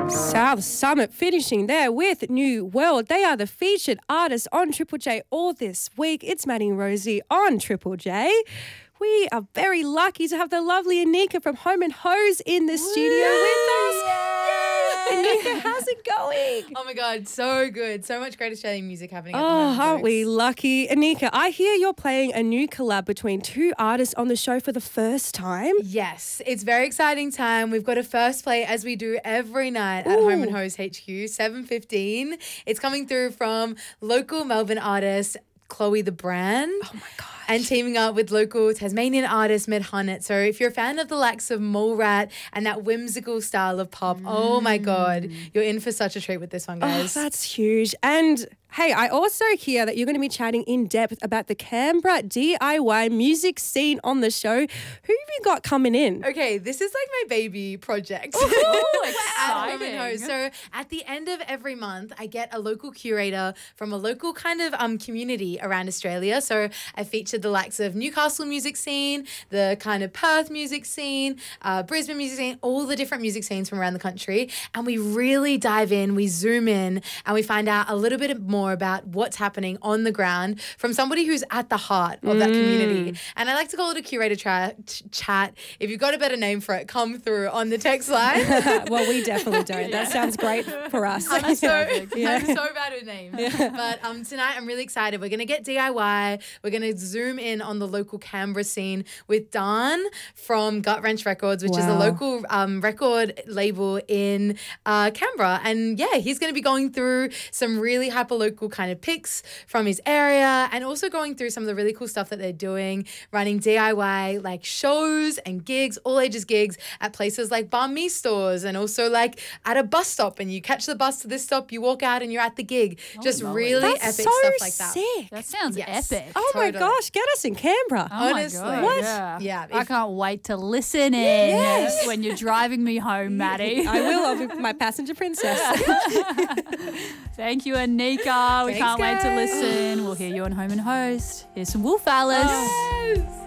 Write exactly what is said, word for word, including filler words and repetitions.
South Summit finishing there with New World. They are the featured artists on Triple J all this week. It's Maddie and Rosie on Triple J. We are very lucky to have the lovely Anika from Home and Hose in the studio with us. Anika, how's it going? Oh my God, so good. So much great Australian music happening at Oh, the moment, aren't folks. we lucky? Anika, I hear you're playing a new collab between two artists on the show for the first time. Yes, it's very exciting time. We've got a first play as we do every night at Home and Hose H Q, seven fifteen. It's coming through from local Melbourne artist Chloe the Brand. Oh my God. And teaming up with local Tasmanian artist Med Hunnit. So if you're a fan of the likes of Mole Rat and that whimsical style of pop, mm. oh my God, you're in for such a treat with this one, guys. Oh, that's huge. And hey, I also hear that you're going to be chatting in depth about the Canberra D I Y music scene on the show. Who have you got coming in? Okay, this is like my baby project. Oh, At Home and exciting. Hose. So at the end of every month, I get a local curator from a local kind of um community around Australia. So I featured the likes of Newcastle music scene, the kind of Perth music scene, uh, Brisbane music scene, all the different music scenes from around the country. And we really dive in, we zoom in, and we find out a little bit more about what's happening on the ground from somebody who's at the heart of that community. And I like to call it a curator tra- ch- chat. If you've got a better name for it, come through on the text line. Well, we definitely don't. That sounds great for us. I'm so, Yeah. I'm so bad with names. But um, tonight I'm really excited. We're going to get D I Y. We're going to zoom in on the local Canberra scene with Dan from Gut Wrench Records, which is a Wow. local um, record label in uh, Canberra. And yeah, he's going to be going through some really hyper-local kind of picks from his area and also going through some of the really cool stuff that they're doing, running D I Y like shows and gigs, all ages gigs at places like Banh Mi stores and also like at a bus stop, and you catch the bus to this stop, you walk out and you're at the gig. Just moly. really That's epic so stuff like that. sick. That sounds Yes. epic. Oh my Totally. gosh, get us in Canberra. Oh Honestly. my God, What? Yeah. Yeah, I if- can't wait to listen in Yes. when you're driving me home, Maddie. I will. I'll be my passenger princess. Thank you, Anika. We Thanks, can't wait to guys. listen. We'll hear you on Home and Host. Here's some Wolf Alice. Yes.